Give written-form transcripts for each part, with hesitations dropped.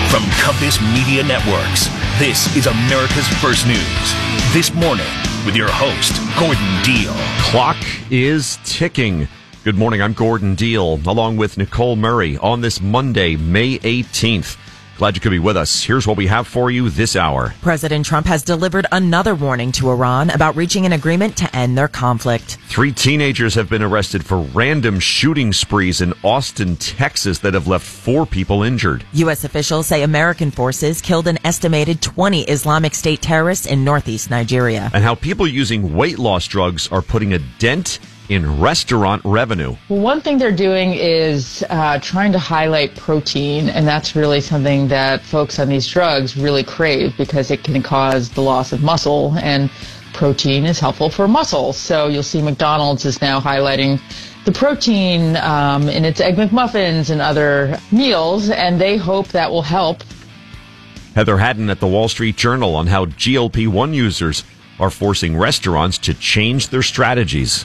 From Compass Media Networks, this is America's First News. This morning, with your host, Gordon Deal. Clock is ticking. Good morning, I'm Gordon Deal, along with Nicole Murray on this Monday, May 18th. Glad you could be with us. Here's what we have for you this hour. President Trump has delivered another warning to Iran about reaching an agreement to end their conflict. 3 teenagers have been arrested for random shooting sprees in Austin, Texas that have left 4 people injured. U.S. officials say American forces killed an estimated 20 Islamic State terrorists in northeast Nigeria. And how people using weight loss drugs are putting a dent in restaurant revenue. Well, one thing they're doing is trying to highlight protein, and that's really something that folks on these drugs really crave because it can cause the loss of muscle, and protein is helpful for muscle. So you'll see McDonald's is now highlighting the protein in its Egg McMuffins and other meals, and they hope that will help. Heather Haddon at the Wall Street Journal on how GLP-1 users are forcing restaurants to change their strategies.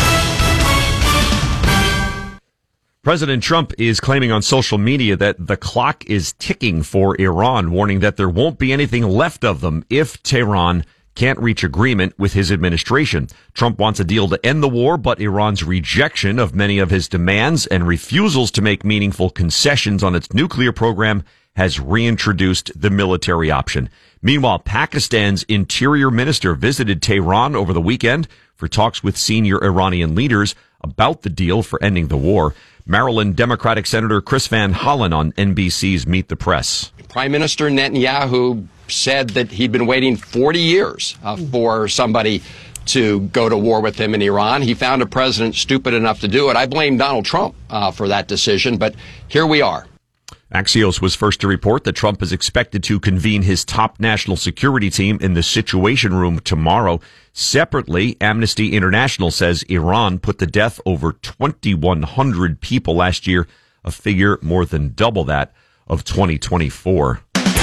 President Trump is claiming on social media that the clock is ticking for Iran, warning that there won't be anything left of them if Tehran can't reach agreement with his administration. Trump wants a deal to end the war, but Iran's rejection of many of his demands and refusals to make meaningful concessions on its nuclear program has reintroduced the military option. Meanwhile, Pakistan's interior minister visited Tehran over the weekend for talks with senior Iranian leaders about the deal for ending the war. Maryland Democratic Senator Chris Van Hollen on NBC's Meet the Press. Prime Minister Netanyahu said that he'd been waiting 40 years for somebody to go to war with him in Iran. He found a president stupid enough to do it. I blame Donald Trump for that decision, but here we are. Axios was first to report that Trump is expected to convene his top national security team in the Situation Room tomorrow. Separately, Amnesty International says Iran put to death over 2,100 people last year, a figure more than double that of 2024.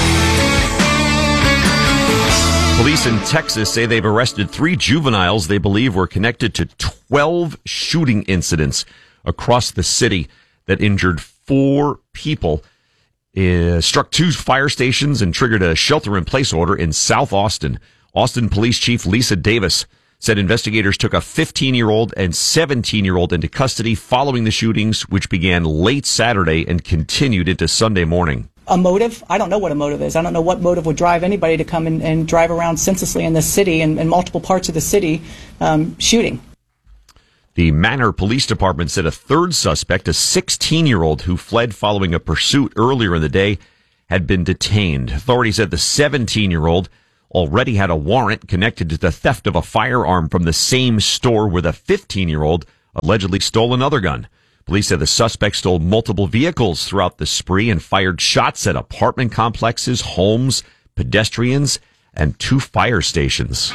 Police in Texas say they've arrested 3 juveniles they believe were connected to 12 shooting incidents across the city that injured 4 people. Struck 2 fire stations and triggered a shelter-in-place order in South Austin. Austin Police Chief Lisa Davis said investigators took a 15-year-old and 17-year-old into custody following the shootings, which began late Saturday and continued into Sunday morning. A motive? I don't know what a motive is. I don't know what motive would drive anybody to come and drive around senselessly in this city and in multiple parts of the city shooting. The Manor Police Department said a third suspect, a 16-year-old who fled following a pursuit earlier in the day, had been detained. Authorities said the 17-year-old already had a warrant connected to the theft of a firearm from the same store where the 15-year-old allegedly stole another gun. Police said the suspect stole multiple vehicles throughout the spree and fired shots at apartment complexes, homes, pedestrians, and 2 fire stations.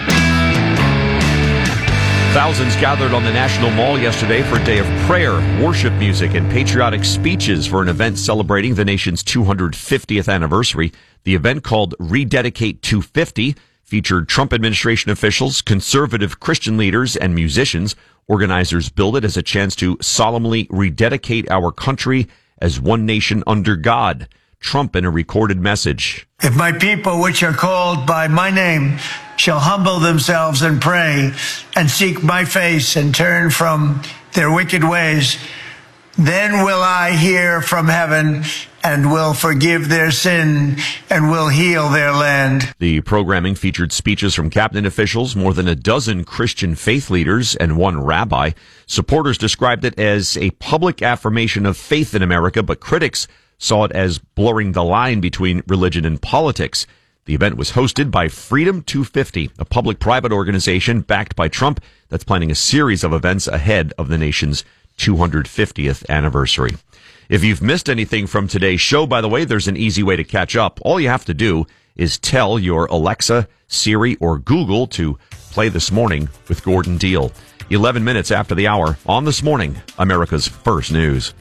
Thousands gathered on the National Mall yesterday for a day of prayer, worship music, and patriotic speeches for an event celebrating the nation's 250th anniversary. The event, called Rededicate 250, featured Trump administration officials, conservative Christian leaders, and musicians. Organizers billed it as a chance to solemnly rededicate our country as one nation under God. Trump in a recorded message. If my people, which are called by my name, shall humble themselves and pray and seek my face and turn from their wicked ways, then will I hear from heaven and will forgive their sin and will heal their land. The programming featured speeches from cabinet officials, more than a dozen Christian faith leaders, and 1 rabbi. Supporters described it as a public affirmation of faith in America, but critics saw it as blurring the line between religion and politics. The event was hosted by Freedom 250, a public-private organization backed by Trump that's planning a series of events ahead of the nation's 250th anniversary. If you've missed anything from today's show, by the way, there's an easy way to catch up. All you have to do is tell your Alexa, Siri, or Google to play This Morning with Gordon Deal. 11 minutes after the hour on This Morning, America's First News.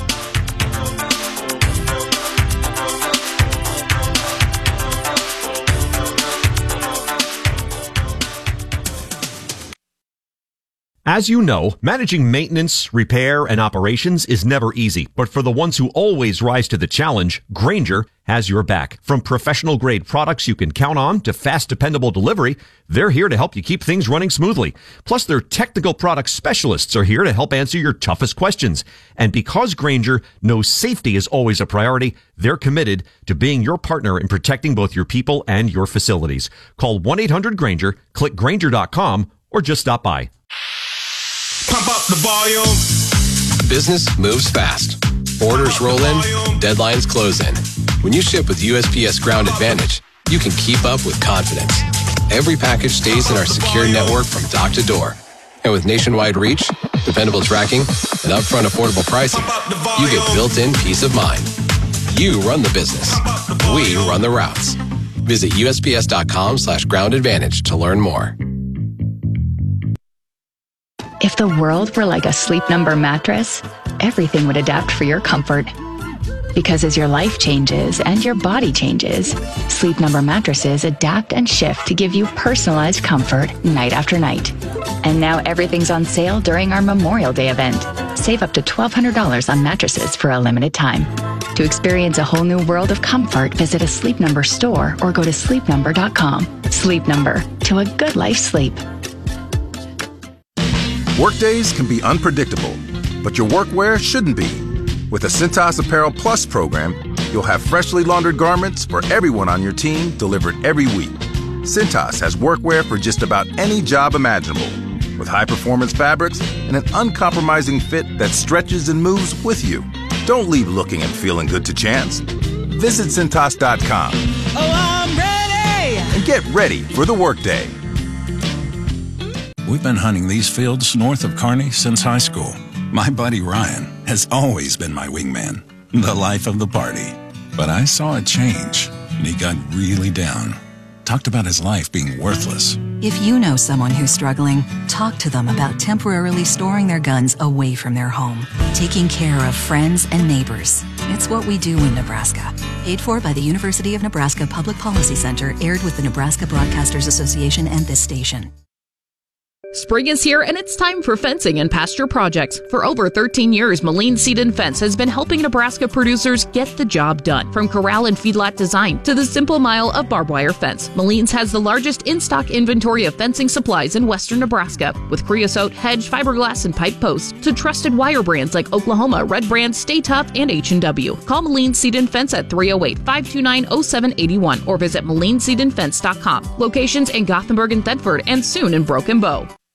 As you know, managing maintenance, repair, and operations is never easy. But for the ones who always rise to the challenge, Grainger has your back. From professional grade products you can count on to fast, dependable delivery, they're here to help you keep things running smoothly. Plus, their technical product specialists are here to help answer your toughest questions. And because Grainger knows safety is always a priority, they're committed to being your partner in protecting both your people and your facilities. Call 1-800-GRAINGER, click Grainger.com, or just stop by. Pump up the volume. Business moves fast. Orders roll in, deadlines close in. When you ship with USPS Ground Advantage, you can keep up with confidence. Every package stays in our secure network from dock to door. And with nationwide reach, dependable tracking, and upfront affordable pricing, you get built-in peace of mind. You run the business. We run the routes. Visit USPS.com/Ground Advantage to learn more. If the world were like a Sleep Number mattress, everything would adapt for your comfort. Because as your life changes and your body changes, Sleep Number mattresses adapt and shift to give you personalized comfort night after night. And now everything's on sale during our Memorial Day event. Save up to $1,200 on mattresses for a limited time. To experience a whole new world of comfort, visit a Sleep Number store or go to sleepnumber.com. Sleep Number, to a good life sleep. Workdays can be unpredictable, but your workwear shouldn't be. With the Cintas Apparel Plus program, you'll have freshly laundered garments for everyone on your team delivered every week. Cintas has workwear for just about any job imaginable, with high-performance fabrics and an uncompromising fit that stretches and moves with you. Don't leave looking and feeling good to chance. Visit Cintas.com. Oh, I'm ready! And get ready for the workday. We've been hunting these fields north of Kearney since high school. My buddy Ryan has always been my wingman, the life of the party. But I saw it change, and he got really down. Talked about his life being worthless. If you know someone who's struggling, talk to them about temporarily storing their guns away from their home, taking care of friends and neighbors. It's what we do in Nebraska. Paid for by the University of Nebraska Public Policy Center, aired with the Nebraska Broadcasters Association and this station. Spring is here and it's time for fencing and pasture projects. For over 13 years, Moline Seed and Fence has been helping Nebraska producers get the job done. From corral and feedlot design to the simple mile of barbed wire fence, Moline's has the largest in-stock inventory of fencing supplies in western Nebraska, with creosote, hedge, fiberglass, and pipe posts to trusted wire brands like Oklahoma, Red Brand, Stay Tough, and H&W. Call Moline Seed and Fence at 308-529-0781 or visit MolineSeedandFence.com. Locations in Gothenburg and Thetford and soon in Broken Bow.